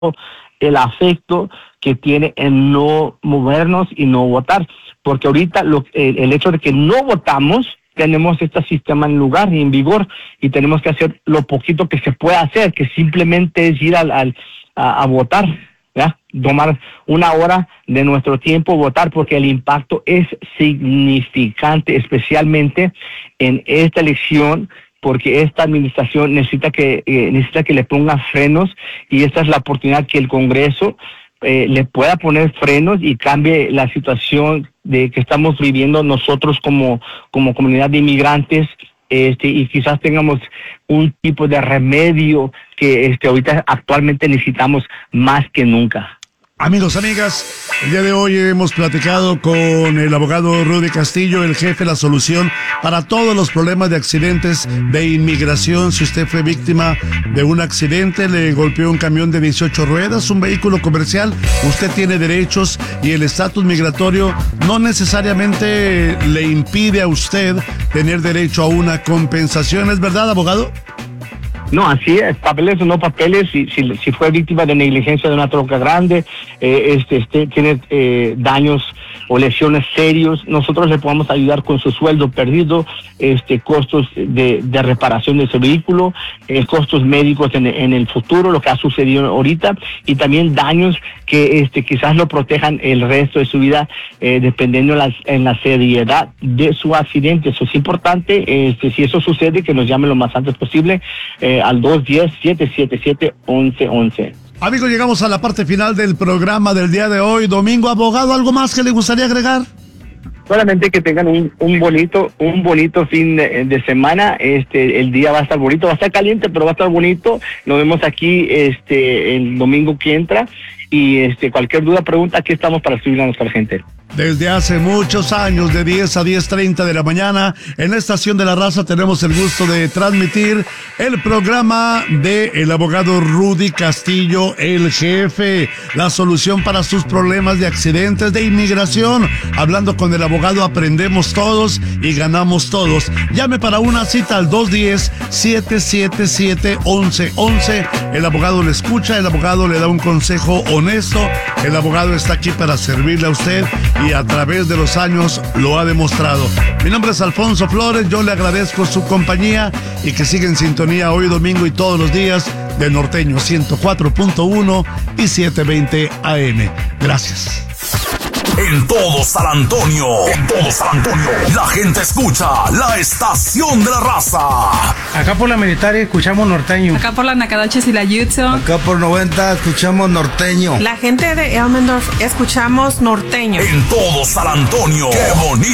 el afecto que tiene en no movernos y no votar, porque ahorita el hecho de que no votamos, tenemos este sistema en lugar y en vigor, y tenemos que hacer lo poquito que se pueda hacer, que simplemente es ir a votar, ¿ya? Tomar una hora de nuestro tiempo, votar, porque el impacto es significante, especialmente en esta elección, porque esta administración necesita que le ponga frenos, y esta es la oportunidad que el Congreso le pueda poner frenos y cambie la situación de que estamos viviendo nosotros como comunidad de inmigrantes, y quizás tengamos un tipo de remedio que ahorita actualmente necesitamos más que nunca. Amigos, amigas, el día de hoy hemos platicado con el abogado Rudy Castillo, el jefe, la solución para todos los problemas de accidentes de inmigración. Si usted fue víctima de un accidente, le golpeó un camión de 18 ruedas, un vehículo comercial, usted tiene derechos, y el estatus migratorio no necesariamente le impide a usted tener derecho a una compensación. ¿Es verdad, abogado? No, así es, papeles o no papeles, si fue víctima de negligencia de una troca grande, tiene daños o lesiones serios, nosotros le podemos ayudar con su sueldo perdido, costos de reparación de ese vehículo, costos médicos en el futuro, lo que ha sucedido ahorita, y también daños que quizás lo protejan el resto de su vida, dependiendo en la seriedad de su accidente. Eso es importante, si eso sucede, que nos llame lo más antes posible, al 210-777-1111. Amigos, llegamos a la parte final del programa del día de hoy. Domingo, abogado, ¿algo más que le gustaría agregar? Solamente que tengan un bonito fin de semana. El día va a estar bonito, va a estar caliente, pero va a estar bonito. Nos vemos aquí el domingo que entra, y cualquier duda, pregunta, aquí estamos para subir a nuestra gente. Desde hace muchos años, de 10 a 10:30 de la mañana, en la Estación de la Raza tenemos el gusto de transmitir el programa de el abogado Rudy Castillo, el jefe, la solución para sus problemas de accidentes de inmigración. Hablando con el abogado aprendemos todos y ganamos todos. Llame para una cita al 210-777-1111. El abogado le escucha, el abogado le da un consejo honesto, el abogado está aquí para servirle a usted, y a través de los años lo ha demostrado. Mi nombre es Alfonso Flores, yo le agradezco su compañía, y que siga en sintonía hoy domingo y todos los días de Norteño 104.1 y 720 AM. Gracias. En todo San Antonio, la gente escucha la Estación de la Raza. Acá por la Militar escuchamos norteño. Acá por la Nacadaches y la Yutzo. Acá por 90 escuchamos norteño. La gente de Elmendorf escuchamos norteño. En todo San Antonio, qué bonito.